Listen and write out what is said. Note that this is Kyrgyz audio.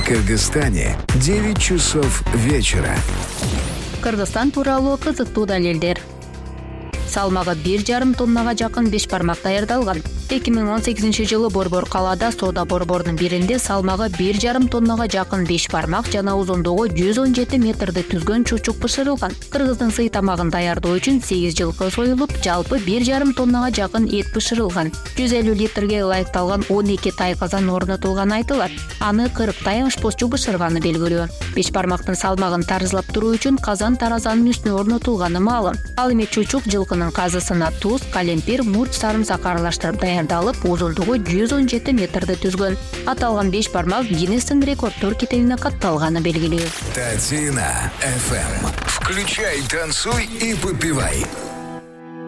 Кыргызстане 9 часов вечера. Кыргызстан тууралуу кызыктуу далилдер. Салмагы 1,5 тоннага жакын беш бармак даярдалган. 2018-жылы Борбор калаада соода борборунун биринде салмагы 1,5 тоннага жакын беш бармак жана узундугу 117 метрди түзгөн чучук бышырылган. Кыргыздын сый тамагын даярдоо үчүн 8 жылкы союлуп, жалпы 1,5 тоннага жакын эт бышырылган. 150 литрге ылайыкталган 12 тай казан орнотулганы айтылат. Аны 40 тай ашпозчу бышырганы белгилүү. Беш бармактын салмагын тарызлап туруу үчүн казан таразанын үстүнө орнотулганы маалым. Ал эми чучук жылкынын казысына туз, калемпир, мурч, сарымсак аралаштырып даярдалып, узундугу 117 метрди түзгөн. Аталган беш бармак Гиннестин рекорддор китебине катталганы белгилүү. Татина FM. Включай, танцуй и попивай.